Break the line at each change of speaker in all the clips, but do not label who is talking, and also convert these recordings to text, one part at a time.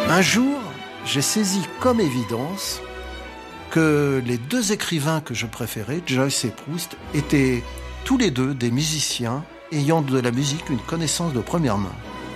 Un jour, j'ai saisi comme évidence que les deux écrivains que je préférais, Joyce et Proust, étaient tous les deux des musiciens ayant de la musique une connaissance de première main.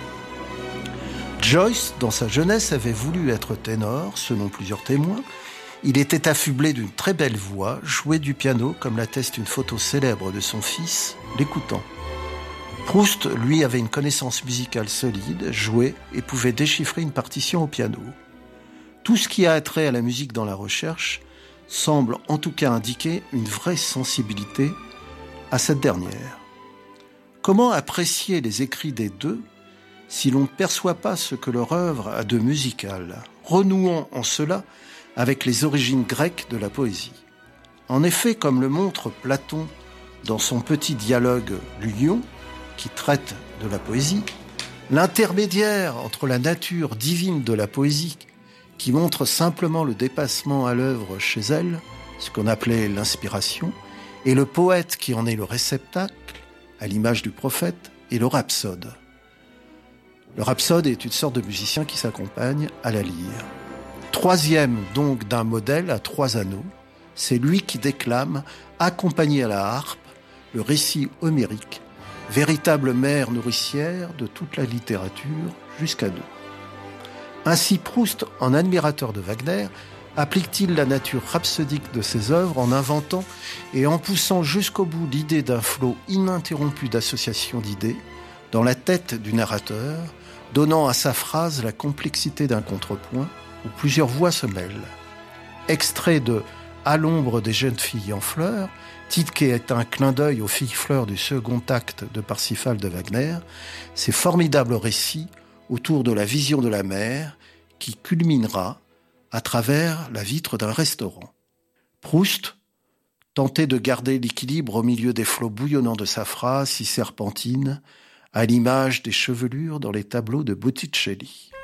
Joyce, dans sa jeunesse, avait voulu être ténor, selon plusieurs témoins. Il était affublé d'une très belle voix, jouait du piano, comme l'atteste une photo célèbre de son fils, l'écoutant. Proust, lui, avait une connaissance musicale solide, jouait et pouvait déchiffrer une partition au piano. Tout ce qui a trait à la musique dans la recherche semble en tout cas indiquer une vraie sensibilité à cette dernière. Comment apprécier les écrits des deux si l'on ne perçoit pas ce que leur œuvre a de musical, renouant en cela avec les origines grecques de la poésie. En effet, comme le montre Platon dans son petit dialogue « L'Union », qui traite de la poésie, l'intermédiaire entre la nature divine de la poésie, qui montre simplement le dépassement à l'œuvre chez elle, ce qu'on appelait l'inspiration, et le poète qui en est le réceptacle, à l'image du prophète, et le rhapsode. Le rhapsode est une sorte de musicien qui s'accompagne à la lyre. Troisième donc d'un modèle à 3 anneaux, c'est lui qui déclame, accompagné à la harpe, le récit homérique, véritable mère nourricière de toute la littérature jusqu'à nous. Ainsi Proust, en admirateur de Wagner, applique-t-il la nature rhapsodique de ses œuvres en inventant et en poussant jusqu'au bout l'idée d'un flot ininterrompu d'associations d'idées dans la tête du narrateur, donnant à sa phrase la complexité d'un contrepoint où plusieurs voix se mêlent. Extrait de « À l'ombre des jeunes filles en fleurs », titre qui est un clin d'œil aux filles fleurs du second acte de Parsifal de Wagner, ces formidables récits autour de la vision de la mer qui culminera à travers la vitre d'un restaurant. Proust tentait de garder l'équilibre au milieu des flots bouillonnants de sa phrase si serpentine, à l'image des chevelures dans les tableaux de Botticelli.